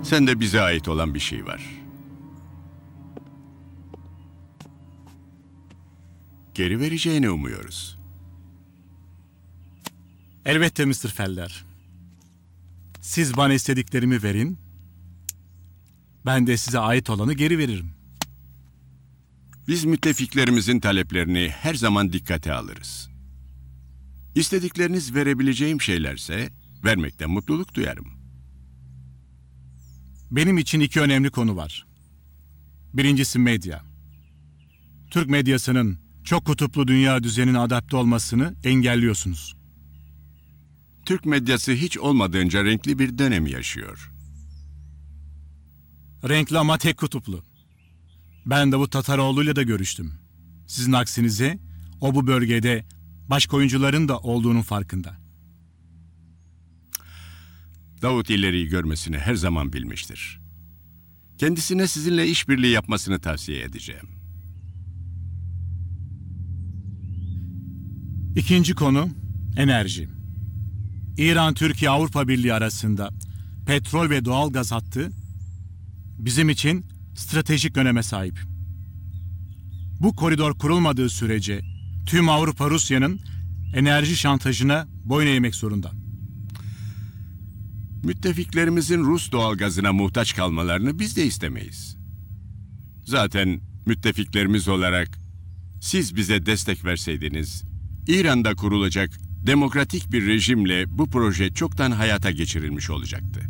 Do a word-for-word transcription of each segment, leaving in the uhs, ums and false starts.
Sende bize ait olan bir şey var. Geri vereceğini umuyoruz. Elbette mister Feller. Siz bana istediklerimi verin, ben de size ait olanı geri veririm. Biz müttefiklerimizin taleplerini her zaman dikkate alırız. İstedikleriniz verebileceğim şeylerse vermekten mutluluk duyarım. Benim için iki önemli konu var. Birincisi medya. Türk medyasının çok kutuplu dünya düzenine adapte olmasını engelliyorsunuz. Türk medyası hiç olmadığınca renkli bir dönem yaşıyor. Renkli ama tek kutuplu. Ben Davut Tataroğlu'yla da görüştüm. Sizin aksinize o bu bölgede başka oyuncuların da olduğunun farkında. Davut ileriyi görmesini her zaman bilmiştir. Kendisine sizinle işbirliği yapmasını tavsiye edeceğim. İkinci konu enerji. İran-Türkiye-Avrupa Birliği arasında petrol ve doğal gaz hattı bizim için stratejik öneme sahip. Bu koridor kurulmadığı sürece tüm Avrupa Rusya'nın enerji şantajına boyun eğmek zorunda. Müttefiklerimizin Rus doğalgazına muhtaç kalmalarını biz de istemeyiz. Zaten müttefiklerimiz olarak siz bize destek verseydiniz, İran'da kurulacak demokratik bir rejimle bu proje çoktan hayata geçirilmiş olacaktı.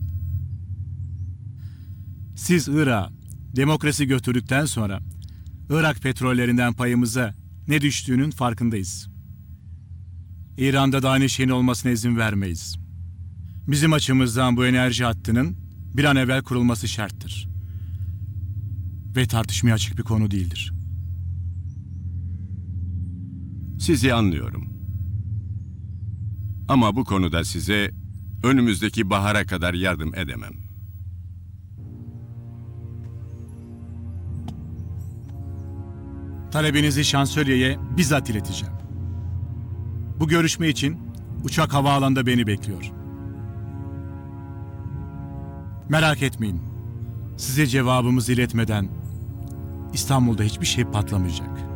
Siz Irak'a demokrasi götürdükten sonra Irak petrollerinden payımıza ne düştüğünün farkındayız. İran'da da aynı şeyin olmasına izin vermeyiz. Bizim açımızdan bu enerji hattının bir an evvel kurulması şarttır. Ve tartışmaya açık bir konu değildir. Sizi anlıyorum. Ama bu konuda size önümüzdeki bahara kadar yardım edemem. Talebinizi şansölyeye bizzat ileteceğim. Bu görüşme için uçak havaalanında beni bekliyor. Merak etmeyin. Size cevabımızı iletmeden İstanbul'da hiçbir şey patlamayacak.